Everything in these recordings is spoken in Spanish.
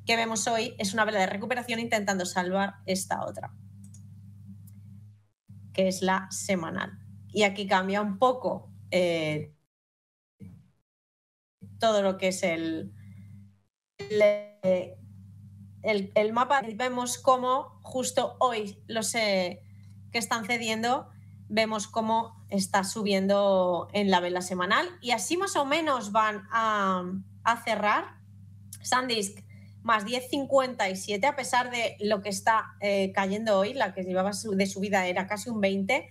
que vemos hoy es una vela de recuperación intentando salvar esta otra, que es la semanal. Y aquí cambia un poco todo lo que es el mapa. Vemos cómo justo hoy los que están cediendo, vemos cómo está subiendo en la vela semanal y así más o menos van a cerrar. SanDisk más 10,57 a pesar de lo que está cayendo hoy. La que llevaba de subida era casi un 20.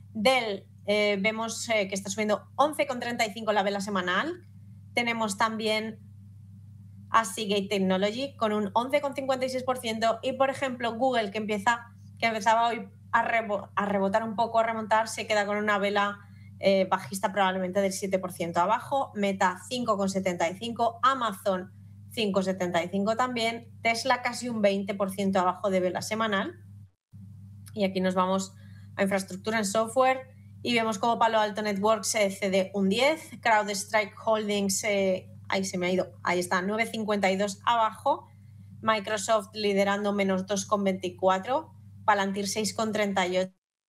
Vemos que está subiendo 11,35 la vela semanal. Tenemos también a Seagate Technology con un 11,56% y, por ejemplo, Google, que empezaba hoy a rebotar un poco, a remontar, se queda con una vela bajista probablemente del 7% abajo. Meta 5,75, Amazon 5,75 también, Tesla casi un 20% abajo de vela semanal. Y aquí nos vamos a infraestructura en software y vemos como Palo Alto Networks cede un 10, CrowdStrike Holdings, ahí se me ha ido, ahí está, 9,52 abajo, Microsoft liderando menos 2,24, Palantir 6,38.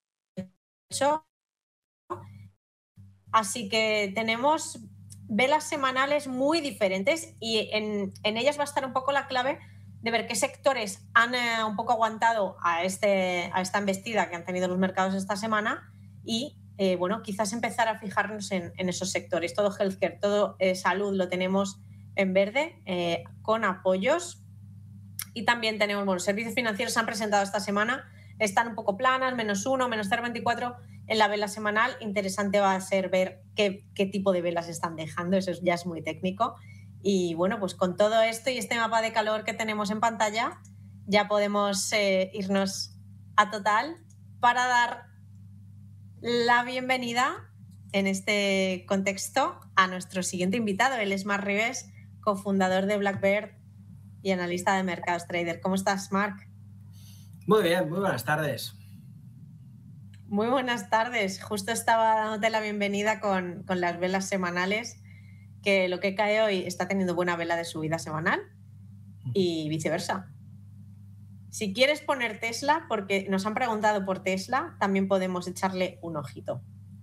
Así que tenemos velas semanales muy diferentes y en ellas va a estar un poco la clave de ver qué sectores han un poco aguantado a esta embestida que han tenido los mercados esta semana y, bueno, quizás empezar a fijarnos en esos sectores. Todo healthcare, todo salud lo tenemos en verde con apoyos y también tenemos, bueno, servicios financieros se han presentado esta semana, están un poco planas, -1, -0,24 en la vela semanal. Interesante va a ser ver qué tipo de velas están dejando, eso ya es muy técnico. Y bueno, pues con todo esto y este mapa de calor que tenemos en pantalla, ya podemos irnos a Total para dar la bienvenida en este contexto a nuestro siguiente invitado. Él es Marc Ribes, cofundador de Blackbird y analista de mercados trader. ¿Cómo estás, Marc? Muy bien, muy buenas tardes. Muy buenas tardes. Justo estaba dándote la bienvenida con las velas semanales, que lo que cae hoy está teniendo buena vela de subida semanal y viceversa. Si quieres poner Tesla, porque nos han preguntado por Tesla, también podemos echarle un ojito.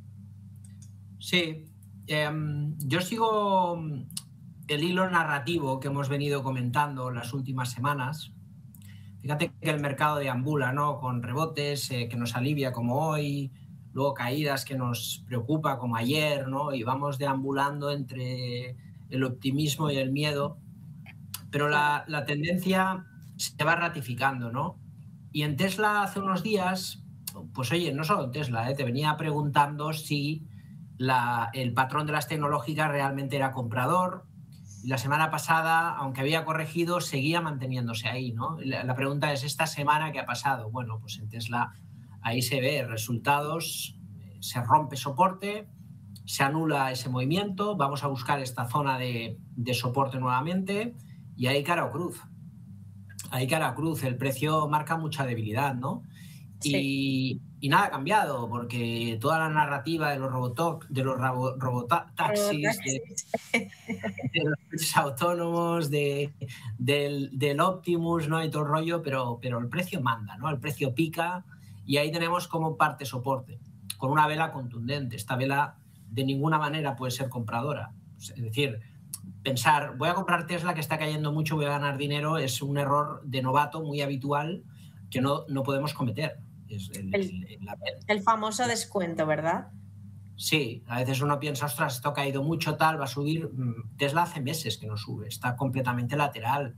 Sí, yo sigo el hilo narrativo que hemos venido comentando las últimas semanas. Fíjate que el mercado deambula, ¿no?, con rebotes que nos alivia como hoy, luego caídas que nos preocupa como ayer, ¿no?, y vamos deambulando entre el optimismo y el miedo, pero la tendencia se va ratificando, ¿no? Y en Tesla hace unos días, pues oye, no solo en Tesla, te venía preguntando si el patrón de las tecnológicas realmente era comprador. Y la semana pasada, aunque había corregido, seguía manteniéndose ahí, ¿no? La pregunta es, ¿esta semana qué ha pasado? Bueno, pues en Tesla ahí se ve resultados, se rompe soporte, se anula ese movimiento, vamos a buscar esta zona de soporte nuevamente y ahí cara o cruz. Ahí cara a cruz, el precio marca mucha debilidad, ¿no? Sí. Y nada ha cambiado, porque toda la narrativa de los robotaxis, de los coches autónomos, del Optimus, ¿no?, y todo el rollo, pero el precio manda, ¿no? El precio pica y ahí tenemos como parte soporte, con una vela contundente. Esta vela de ninguna manera puede ser compradora. Es decir, pensar, voy a comprar Tesla que está cayendo mucho, voy a ganar dinero, es un error de novato muy habitual que no podemos cometer. Es el famoso descuento, ¿verdad? Sí, a veces uno piensa, ostras, esto ha caído mucho, tal, va a subir. Tesla hace meses que no sube, está completamente lateral.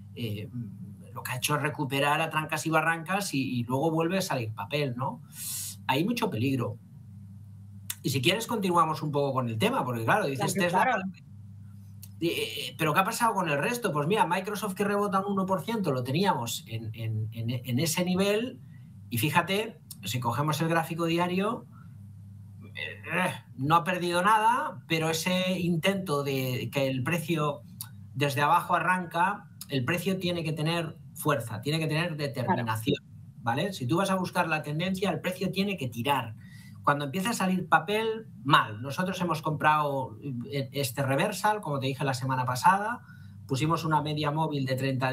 Lo que ha hecho es recuperar a trancas y barrancas y luego vuelve a salir papel, ¿no? Hay mucho peligro. Y si quieres continuamos un poco con el tema, porque claro, dices Tesla... Claro. ¿Pero qué ha pasado con el resto? Pues mira, Microsoft, que rebota un 1%, lo teníamos en ese nivel y fíjate, si cogemos el gráfico diario, no ha perdido nada, pero ese intento de que el precio desde abajo arranca, el precio tiene que tener fuerza, tiene que tener determinación, ¿vale? Si tú vas a buscar la tendencia, el precio tiene que tirar. Cuando empieza a salir papel, mal. Nosotros hemos comprado este reversal, como te dije la semana pasada, pusimos una media móvil de 30